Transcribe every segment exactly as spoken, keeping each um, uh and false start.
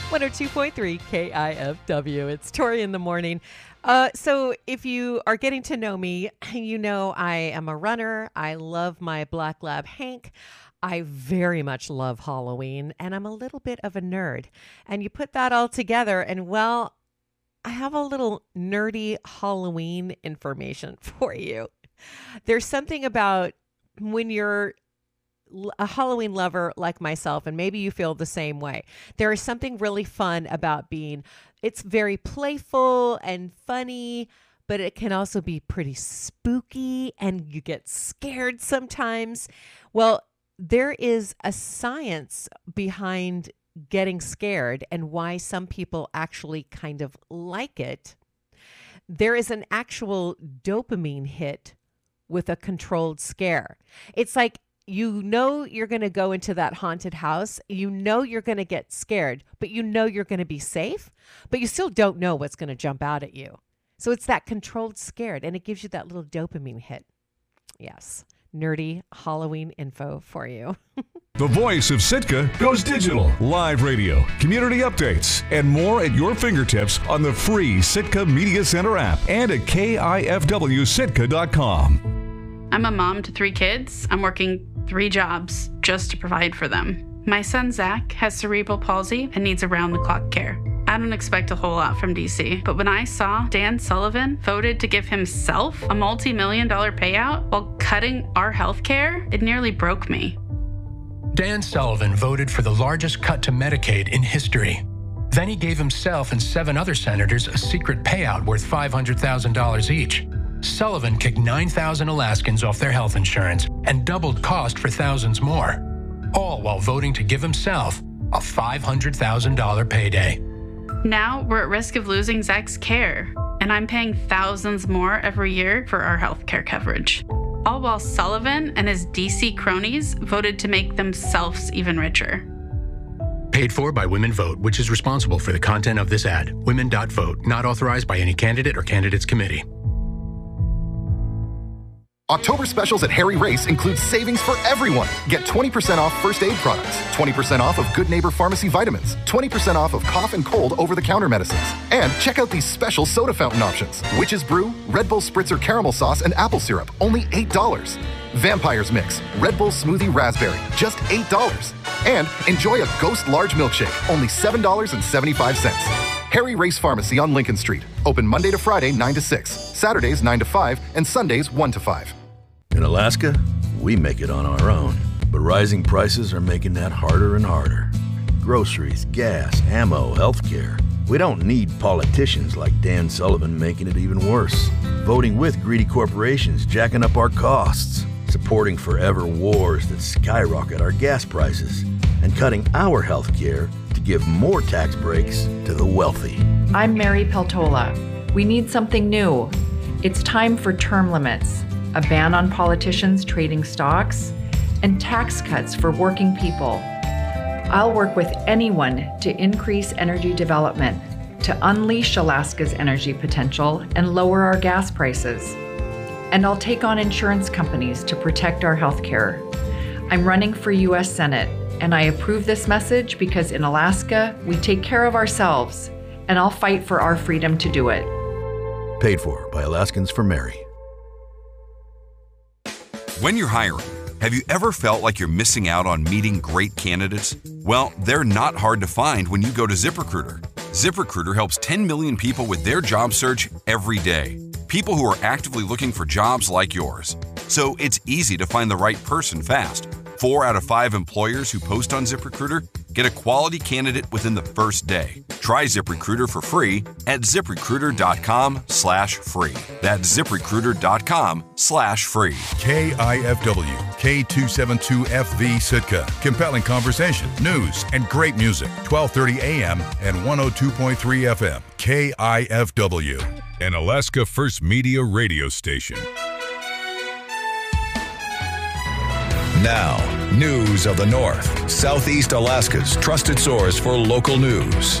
one oh two point three K I F W. It's Tori in the morning. Uh, so if you are getting to know me, you know I am a runner. I love my Black Lab Hank. I very much love Halloween, and I'm a little bit of a nerd. And you put that all together, and well, I have a little nerdy Halloween information for you. There's something about when you're a Halloween lover like myself, and maybe you feel the same way. There is something really fun about being, it's very playful and funny, but it can also be pretty spooky and you get scared sometimes. Well, there is a science behind getting scared and why some people actually kind of like it. There is an actual dopamine hit with a controlled scare. It's like, you know you're going to go into that haunted house. You know you're going to get scared, but you know you're going to be safe, but you still don't know what's going to jump out at you. So it's that controlled scared, and it gives you that little dopamine hit. Yes, nerdy Halloween info for you. The voice of Sitka goes digital. Live radio, community updates, and more at your fingertips on the free Sitka Media Center app and at K I F W Sitka dot com. I'm a mom to three kids. I'm working three jobs just to provide for them. My son, Zach, has cerebral palsy and needs around-the-clock care. I don't expect a whole lot from D C, but when I saw Dan Sullivan voted to give himself a multi-million dollar payout while cutting our health care, it nearly broke me. Dan Sullivan voted for the largest cut to Medicaid in history. Then he gave himself and seven other senators a secret payout worth five hundred thousand dollars each. Sullivan kicked nine thousand Alaskans off their health insurance and doubled cost for thousands more, all while voting to give himself a five hundred thousand dollars payday. Now we're at risk of losing Zach's care, and I'm paying thousands more every year for our health care coverage. All while Sullivan and his D C cronies voted to make themselves even richer. Paid for by Women Vote, which is responsible for the content of this ad. Women dot vote, not authorized by any candidate or candidates committee. October specials at Harry Race include savings for everyone. Get twenty percent off first aid products, twenty percent off of Good Neighbor Pharmacy vitamins, twenty percent off of cough and cold over-the-counter medicines. And check out these special soda fountain options. Witch's Brew, Red Bull Spritzer Caramel Sauce, and Apple Syrup, only eight dollars. Vampires Mix, Red Bull Smoothie Raspberry, just eight dollars. And enjoy a Ghost Large Milkshake, only seven dollars and seventy-five cents. Harry Race Pharmacy on Lincoln Street. Open Monday to Friday, nine to six. Saturdays, nine to five. And Sundays, one to five. In Alaska, we make it on our own. But rising prices are making that harder and harder. Groceries, gas, ammo, healthcare. We don't need politicians like Dan Sullivan making it even worse. Voting with greedy corporations jacking up our costs. Supporting forever wars that skyrocket our gas prices. And cutting our healthcare to give more tax breaks to the wealthy. I'm Mary Peltola. We need something new. It's time for term limits, a ban on politicians trading stocks, and tax cuts for working people. I'll work with anyone to increase energy development, to unleash Alaska's energy potential and lower our gas prices. And I'll take on insurance companies to protect our health care. I'm running for U S Senate, and I approve this message because in Alaska, we take care of ourselves, and I'll fight for our freedom to do it. Paid for by Alaskans for Mary. When you're hiring, have you ever felt like you're missing out on meeting great candidates? Well, they're not hard to find when you go to ZipRecruiter. ZipRecruiter helps ten million people with their job search every day. People who are actively looking for jobs like yours. So it's easy to find the right person fast. Four out of five employers who post on ZipRecruiter get a quality candidate within the first day. Try ZipRecruiter for free at ZipRecruiter.com slash free. That's ZipRecruiter.com slash free. K I F W, K two seventy-two F V Sitka. Compelling conversation, news, and great music. twelve thirty a.m. and one oh two point three F M. K I F W, an Alaska First Media radio station. Now, news of the North, Southeast Alaska's trusted source for local news.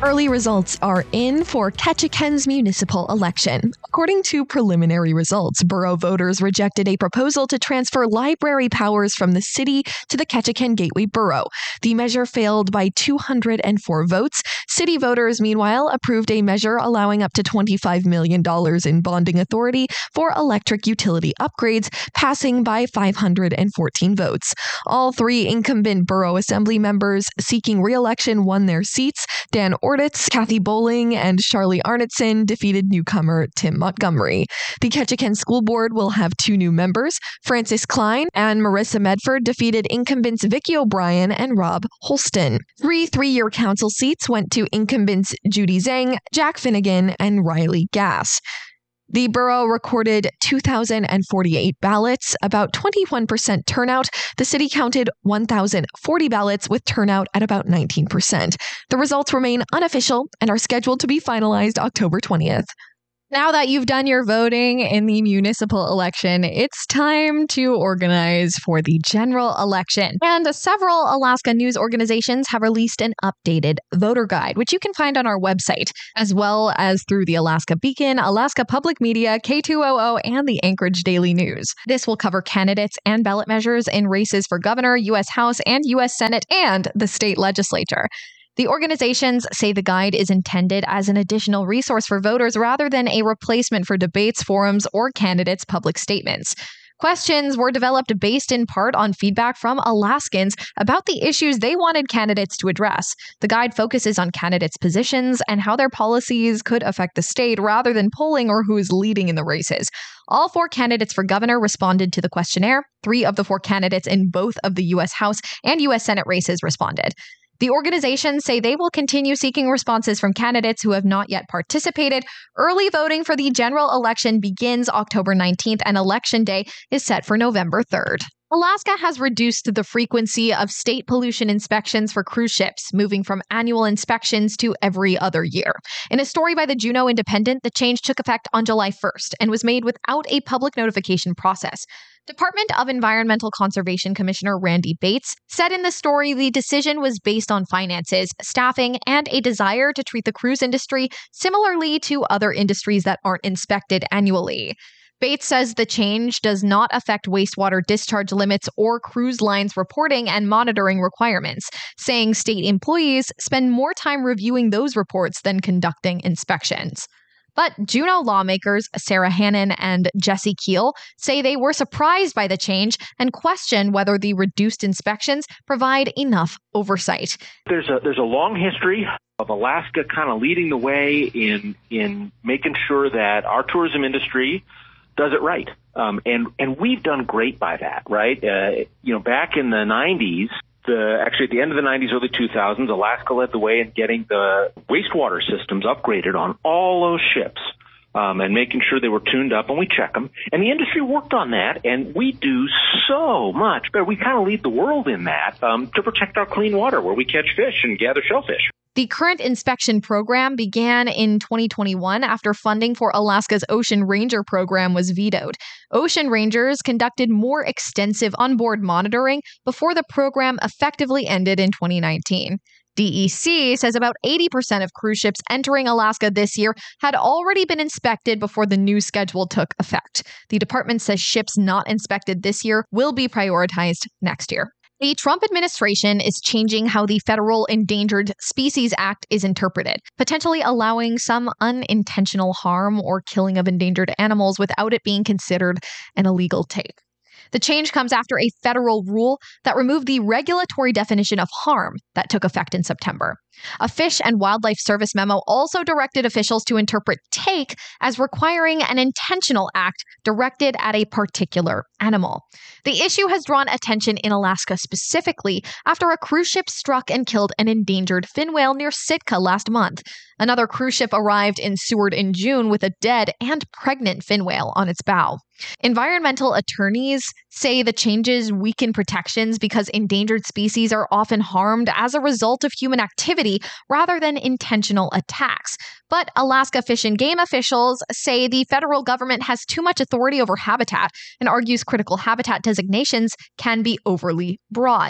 Early results are in for Ketchikan's municipal election. According to preliminary results, borough voters rejected a proposal to transfer library powers from the city to the Ketchikan Gateway Borough. The measure failed by two hundred four votes. City voters, meanwhile, approved a measure allowing up to twenty-five million dollars in bonding authority for electric utility upgrades, passing by five hundred fourteen votes. All three incumbent borough assembly members seeking re-election won their seats. Dan Orditz, Kathy Bowling, and Charlie Arnotson defeated newcomer Tim Montgomery. The Ketchikan School Board will have two new members. Francis Klein and Marissa Medford defeated incumbents Vicky O'Brien and Rob Holston. Three three-year council seats went to incumbents Judy Zhang, Jack Finnegan, and Riley Gass. The borough recorded two thousand forty-eight ballots, about twenty-one percent turnout. The city counted one thousand forty ballots with turnout at about nineteen percent. The results remain unofficial and are scheduled to be finalized October twentieth. Now that you've done your voting in the municipal election, it's time to organize for the general election. And several Alaska news organizations have released an updated voter guide, which you can find on our website, as well as through the Alaska Beacon, Alaska Public Media, K two hundred, and the Anchorage Daily News. This will cover candidates and ballot measures in races for governor, U S House, and U S Senate, and the state legislature. The organizations say the guide is intended as an additional resource for voters rather than a replacement for debates, forums, or candidates' public statements. Questions were developed based in part on feedback from Alaskans about the issues they wanted candidates to address. The guide focuses on candidates' positions and how their policies could affect the state rather than polling or who is leading in the races. All four candidates for governor responded to the questionnaire. Three of the four candidates in both of the U S House and U S Senate races responded. The organizations say they will continue seeking responses from candidates who have not yet participated. Early voting for the general election begins October nineteenth, and Election Day is set for November third. Alaska has reduced the frequency of state pollution inspections for cruise ships, moving from annual inspections to every other year. In a story by the Juneau Independent, the change took effect on July first and was made without a public notification process. Department of Environmental Conservation Commissioner Randy Bates said in the story the decision was based on finances, staffing, and a desire to treat the cruise industry similarly to other industries that aren't inspected annually. Bates says the change does not affect wastewater discharge limits or cruise lines reporting and monitoring requirements, saying state employees spend more time reviewing those reports than conducting inspections. But Juneau lawmakers Sarah Hannon and Jesse Keel say they were surprised by the change and question whether the reduced inspections provide enough oversight. There's a there's a long history of Alaska kind of leading the way in in making sure that our tourism industry does it right. Um, and, and we've done great by that, right? Uh, you know, back in the nineties, The, actually, at the end of the nineties, early two thousands, Alaska led the way in getting the wastewater systems upgraded on all those ships um, and making sure they were tuned up, and we check them. And the industry worked on that, and we do so much better. We kind of lead the world in that um, to protect our clean water where we catch fish and gather shellfish. The current inspection program began in twenty twenty-one after funding for Alaska's Ocean Ranger program was vetoed. Ocean Rangers conducted more extensive onboard monitoring before the program effectively ended in twenty nineteen. D E C says about eighty percent of cruise ships entering Alaska this year had already been inspected before the new schedule took effect. The department says ships not inspected this year will be prioritized next year. The Trump administration is changing how the Federal Endangered Species Act is interpreted, potentially allowing some unintentional harm or killing of endangered animals without it being considered an illegal take. The change comes after a federal rule that removed the regulatory definition of harm that took effect in September. A Fish and Wildlife Service memo also directed officials to interpret take as requiring an intentional act directed at a particular animal. The issue has drawn attention in Alaska specifically after a cruise ship struck and killed an endangered fin whale near Sitka last month. Another cruise ship arrived in Seward in June with a dead and pregnant fin whale on its bow. Environmental attorneys say the changes weaken protections because endangered species are often harmed as a result of human activity rather than intentional attacks. But Alaska Fish and Game officials say the federal government has too much authority over habitat and argues critical habitat designations can be overly broad.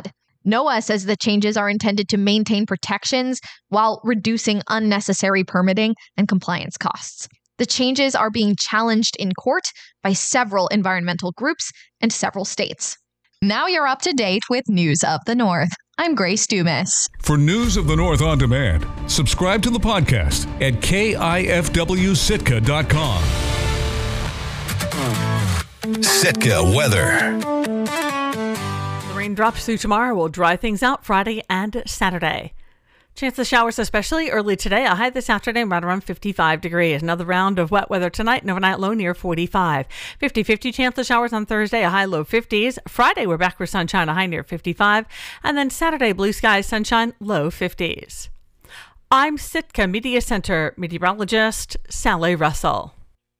NOAA says the changes are intended to maintain protections while reducing unnecessary permitting and compliance costs. The changes are being challenged in court by several environmental groups and several states. Now you're up to date with News of the North. I'm Grace Dumas. For News of the North on demand, subscribe to the podcast at K I F W Sitka dot com. Sitka weather. The rain drops through tomorrow will dry things out Friday and Saturday. Chance of showers, especially early today. A high this afternoon right around fifty-five degrees. Another round of wet weather tonight. An overnight low near forty-five. fifty-fifty chance of showers on Thursday. A high low fifties. Friday we're back for sunshine. A high near fifty-five. And then Saturday blue skies, sunshine, low fifties. I'm Sitka Media Center meteorologist Sally Russell.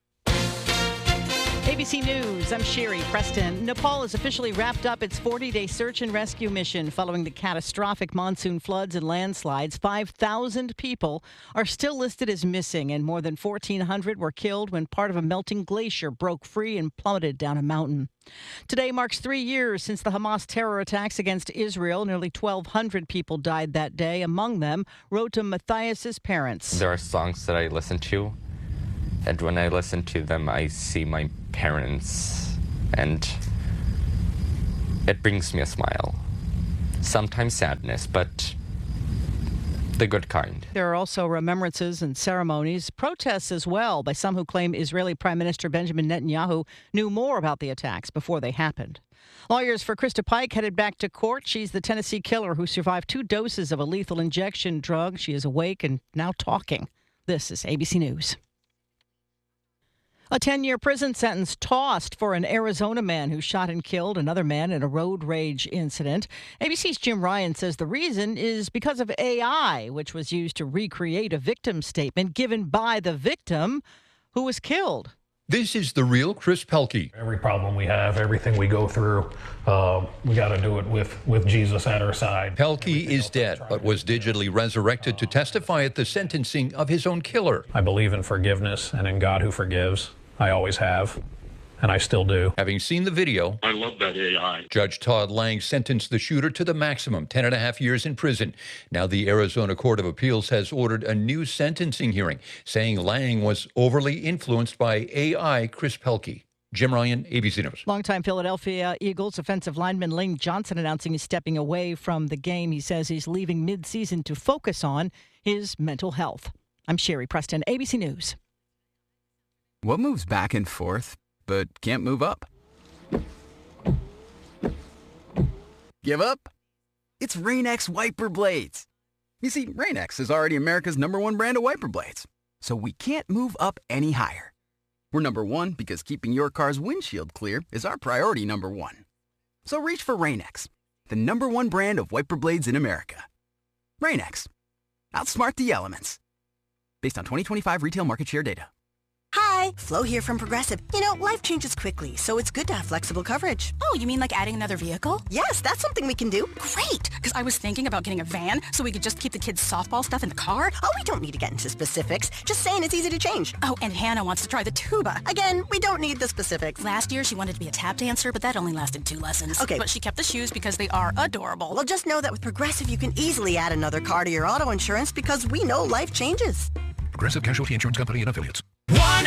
A B C News, I'm Sherry Preston. Nepal has officially wrapped up its forty-day search and rescue mission following the catastrophic monsoon floods and landslides. five thousand people are still listed as missing, and more than fourteen hundred were killed when part of a melting glacier broke free and plummeted down a mountain. Today marks three years since the Hamas terror attacks against Israel. Nearly twelve hundred people died that day. Among them, Rotem Matthias's parents. There are songs that I listen to, and when I listen to them, I see my parents, and it brings me a smile. Sometimes sadness, but the good kind. There are also remembrances and ceremonies, protests as well by some who claim Israeli Prime Minister Benjamin Netanyahu knew more about the attacks before they happened. Lawyers for Krista Pike headed back to court. She's the Tennessee killer who survived two doses of a lethal injection drug. She is awake and now talking. This is A B C News. A ten-year prison sentence tossed for an Arizona man who shot and killed another man in a road rage incident. A B C's Jim Ryan says the reason is because of A I, which was used to recreate a victim statement given by the victim who was killed. This is the real Chris Pelkey. Every problem we have, everything we go through, uh, we got to do it with, with Jesus at our side. Pelkey is dead, but was digitally resurrected to testify at the sentencing of his own killer. I believe in forgiveness and in God who forgives. I always have, and I still do. Having seen the video, I love that A I. Judge Todd Lang sentenced the shooter to the maximum, ten and a half years in prison. Now the Arizona Court of Appeals has ordered a new sentencing hearing, saying Lang was overly influenced by A I Chris Pelkey. Jim Ryan, A B C News. Longtime Philadelphia Eagles offensive lineman Lane Johnson announcing he's stepping away from the game. He says he's leaving mid-season to focus on his mental health. I'm Sherry Preston, A B C News. What moves back and forth, but can't move up? Give up? It's Rain-X wiper blades. You see, Rain-X is already America's number one brand of wiper blades, so we can't move up any higher. We're number one because keeping your car's windshield clear is our priority number one. So reach for Rain-X, the number one brand of wiper blades in America. Rain-X. Outsmart the elements. Based on twenty twenty-five retail market share data. Hi, Flo here from Progressive. You know, life changes quickly, so it's good to have flexible coverage. Oh, you mean like adding another vehicle? Yes, that's something we can do. Great, because I was thinking about getting a van so we could just keep the kids' softball stuff in the car. Oh, we don't need to get into specifics. Just saying it's easy to change. Oh, and Hannah wants to try the tuba. Again, we don't need the specifics. Last year, she wanted to be a tap dancer, but that only lasted two lessons. Okay. But she kept the shoes because they are adorable. Well, just know that with Progressive, you can easily add another car to your auto insurance because we know life changes. Progressive Casualty Insurance Company and Affiliates.